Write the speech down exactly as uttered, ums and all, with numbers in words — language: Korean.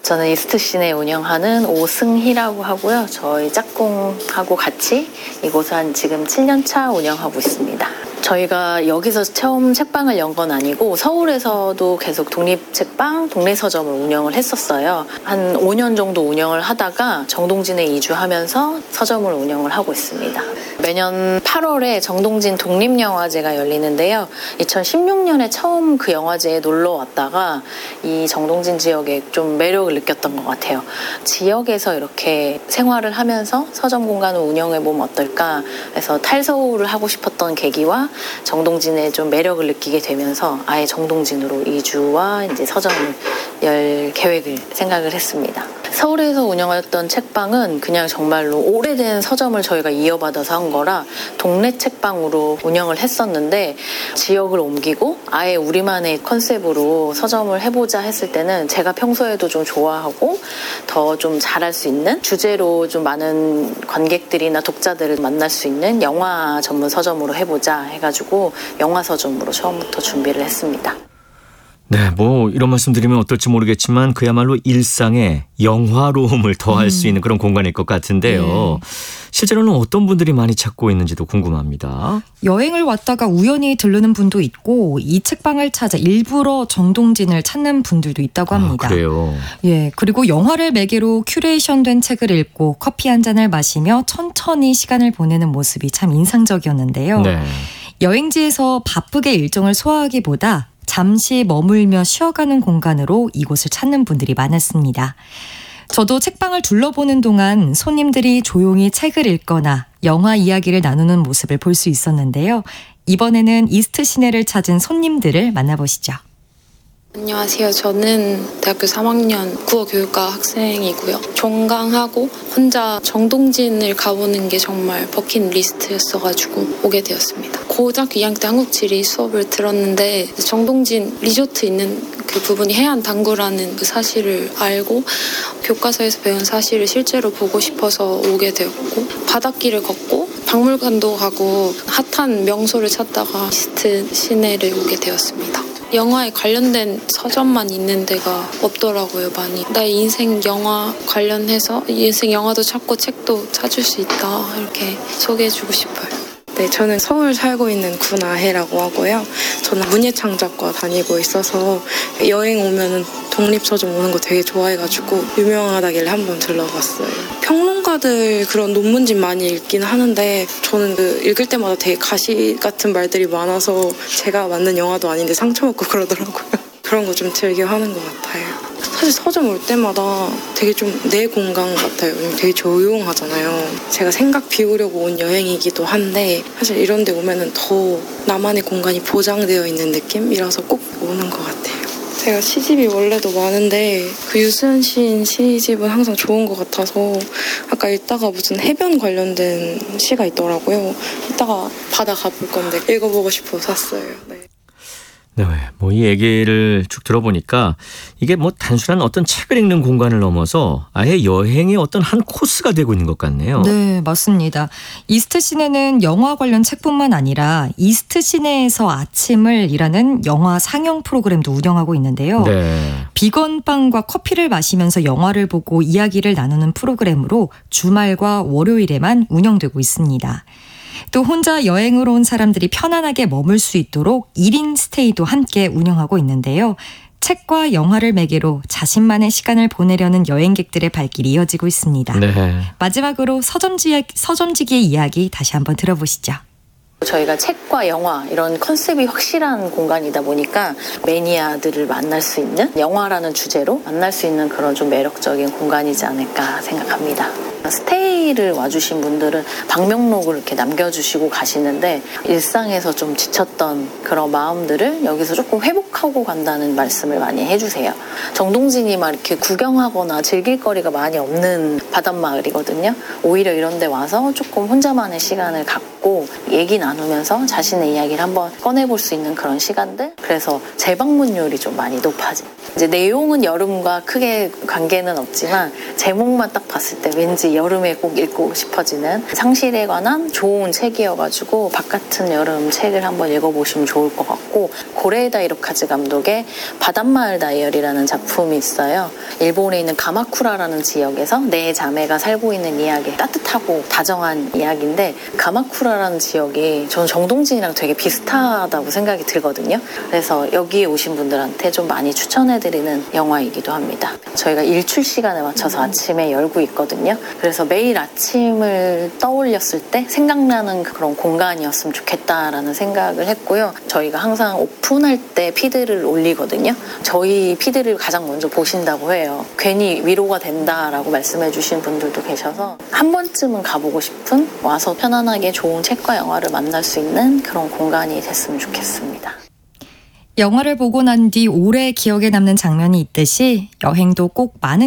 저는 이스트 시내 운영하는 오승희라고 하고요. 저희 짝꿍하고 같이 이곳을 한 지금 칠 년 차 운영하고 있습니다. 저희가 여기서 처음 책방을 연 건 아니고 서울에서도 계속 독립책방, 동네 서점을 운영을 했었어요. 한 오 년 정도 운영을 하다가 정동진에 이주하면서 서점을 운영을 하고 있습니다. 매년 팔월에 정동진 독립영화제가 열리는데요. 이천십육 년에 처음 그 영화제에 놀러 왔다가 이 정동진 지역에 좀 매력을 느꼈던 것 같아요. 지역에서 이렇게 생활을 하면서 서점 공간을 운영해보면 어떨까 해서 탈서울을 하고 싶었던 계기와 정동진의 좀 매력을 느끼게 되면서 아예 정동진으로 이주와 이제 서점을 열 계획을 생각을 했습니다. 서울에서 운영했던 책방은 그냥 정말로 오래된 서점을 저희가 이어받아서 한 거라 동네 책방으로 운영을 했었는데 지역을 옮기고 아예 우리만의 컨셉으로 서점을 해보자 했을 때는 제가 평소에도 좀 좋아하고 더 좀 잘할 수 있는 주제로 좀 많은 관객들이나 독자들을 만날 수 있는 영화 전문 서점으로 해보자 해가지고 영화 서점으로 처음부터 준비를 했습니다. 네, 뭐 이런 말씀 드리면 어떨지 모르겠지만 그야말로 일상에 영화로움을 더할 음. 수 있는 그런 공간일 것 같은데요. 네. 실제로는 어떤 분들이 많이 찾고 있는지도 궁금합니다. 여행을 왔다가 우연히 들르는 분도 있고 이 책방을 찾아 일부러 정동진을 찾는 분들도 있다고 합니다. 아, 그래요? 예, 그리고 영화를 매개로 큐레이션된 책을 읽고 커피 한 잔을 마시며 천천히 시간을 보내는 모습이 참 인상적이었는데요. 네. 여행지에서 바쁘게 일정을 소화하기보다 잠시 머물며 쉬어가는 공간으로 이곳을 찾는 분들이 많았습니다. 저도 책방을 둘러보는 동안 손님들이 조용히 책을 읽거나 영화 이야기를 나누는 모습을 볼 수 있었는데요. 이번에는 이스트 시내를 찾은 손님들을 만나보시죠. 안녕하세요. 저는 대학교 삼 학년 국어교육과 학생이고요. 종강하고 혼자 정동진을 가보는 게 정말 버킷리스트였어가지고 오게 되었습니다. 고등학교 이 학년 때 한국지리 수업을 들었는데 정동진 리조트 있는 그 부분이 해안 당구라는 그 사실을 알고 교과서에서 배운 사실을 실제로 보고 싶어서 오게 되었고 바닷길을 걷고 박물관도 가고 핫한 명소를 찾다가 이스트 시내를 오게 되었습니다. 영화에 관련된 서점만 있는 데가 없더라고요, 많이. 나의 인생 영화 관련해서 인생 영화도 찾고 책도 찾을 수 있다, 이렇게 소개해주고 싶어요. 네, 저는 서울 살고 있는 구나혜라고 하고요. 저는 문예창작과 다니고 있어서 여행 오면은 독립서점 오는 거 되게 좋아해가지고 유명하다길래 한번 들러봤어요. 평론가들 그런 논문집 많이 읽긴 하는데 저는 그 읽을 때마다 되게 가시 같은 말들이 많아서 제가 만든 영화도 아닌데 상처먹고 그러더라고요. 그런 거 좀 즐겨 하는 것 같아요. 사실 서점 올 때마다 되게 좀 내 공간 같아요. 되게 조용하잖아요. 제가 생각 비우려고 온 여행이기도 한데 사실 이런 데 오면은 더 나만의 공간이 보장되어 있는 느낌이라서 꼭 오는 것 같아요. 제가 시집이 원래도 많은데 그 유수연 시인 시집은 항상 좋은 것 같아서 아까 읽다가 무슨 해변 관련된 시가 있더라고요. 이따가 바다 가볼 건데 읽어보고 싶어서 샀어요. 네. 네, 뭐 이 얘기를 쭉 들어보니까 이게 뭐 단순한 어떤 책을 읽는 공간을 넘어서 아예 여행의 어떤 한 코스가 되고 있는 것 같네요. 네, 맞습니다. 이스트 시내는 영화 관련 책뿐만 아니라 이스트 시내에서 아침을 이라는 영화 상영 프로그램도 운영하고 있는데요. 네. 비건빵과 커피를 마시면서 영화를 보고 이야기를 나누는 프로그램으로 주말과 월요일에만 운영되고 있습니다. 또 혼자 여행을 온 사람들이 편안하게 머물 수 있도록 일 인 스테이도 함께 운영하고 있는데요. 책과 영화를 매개로 자신만의 시간을 보내려는 여행객들의 발길이 이어지고 있습니다. 네. 마지막으로 서점지, 서점지기의 이야기 다시 한번 들어보시죠. 저희가 책과 영화 이런 컨셉이 확실한 공간이다 보니까 매니아들을 만날 수 있는 영화라는 주제로 만날 수 있는 그런 좀 매력적인 공간이지 않을까 생각합니다. 스테이를 와주신 분들은 방명록을 이렇게 남겨주시고 가시는데 일상에서 좀 지쳤던 그런 마음들을 여기서 조금 회복하고 간다는 말씀을 많이 해주세요. 정동진이 막 이렇게 구경하거나 즐길 거리가 많이 없는 바닷마을이거든요. 오히려 이런 데 와서 조금 혼자만의 시간을 갖고 같고 얘기 나누면서 자신의 이야기를 한번 꺼내볼 수 있는 그런 시간들. 그래서 재방문율이 좀 많이 높아진. 이제 내용은 여름과 크게 관계는 없지만 제목만 딱 봤을 때 왠지 여름에 꼭 읽고 싶어지는 상실에 관한 좋은 책이어가지고 바깥은 여름 책을 한번 읽어보시면 좋을 것 같고, 고레에다 이로카즈 감독의 바닷마을 다이어리라는 작품이 있어요. 일본에 있는 가마쿠라라는 지역에서 네 자매가 살고 있는 이야기, 따뜻하고 다정한 이야기인데, 가마쿠라라는 지역이 저는 정동진이랑 되게 비슷하다고 생각이 들거든요. 그래서 여기에 오신 분들한테 좀 많이 추천해드리는 영화이기도 합니다. 저희가 일출 시간에 맞춰서 아침에 열고 있거든요. 그래서 매일 아침을 떠올렸을 때 생각나는 그런 공간이었으면 좋겠다라는 생각을 했고요. 저희가 항상 오픈할 때 피드를 올리거든요. 저희 피드를 가장 먼저 보신다고 해요. 괜히 위로가 된다라고 말씀해 주신 분들도 계셔서 한 번쯤은 가보고 싶은, 와서 편안하게 좋은 책과 영화를 만날 수 있는 그런 공간이 됐으면 좋겠습니다. 영화를 보고 난 뒤 오래 기억에 남는 장면이 있듯이 여행도 꼭 많은